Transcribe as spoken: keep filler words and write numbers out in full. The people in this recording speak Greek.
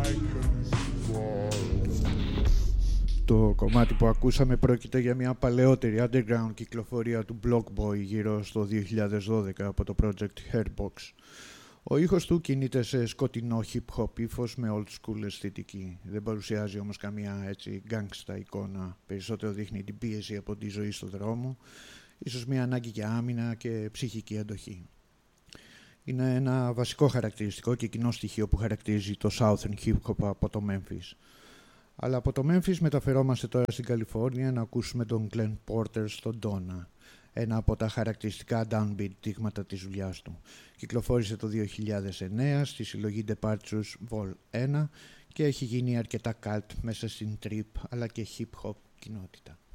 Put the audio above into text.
Το κομμάτι που ακούσαμε πρόκειται για μια παλαιότερη underground κυκλοφορία του Block Boy γύρω στο δύο χιλιάδες δώδεκα από το project Hairbox. Ο ήχος του κινείται σε σκοτεινό hip-hop ύφος με old school αισθητική. Δεν παρουσιάζει όμως καμία έτσι gangsta εικόνα, περισσότερο δείχνει την πίεση από τη ζωή στο δρόμο, ίσως μια ανάγκη για άμυνα και ψυχική αντοχή. Είναι ένα βασικό χαρακτηριστικό και κοινό στοιχείο που χαρακτηρίζει το Southern hip-hop από το Memphis. Αλλά από το Memphis μεταφερόμαστε τώρα στην Καλιφόρνια να ακούσουμε τον Glenn Porter στο Donna, ένα από τα χαρακτηριστικά downbeat δείγματα της δουλειάς του. Κυκλοφόρησε το δύο χιλιάδες εννέα στη συλλογή Departures Vol ένα και έχει γίνει αρκετά cult μέσα στην trip αλλά και hip-hop κοινότητα.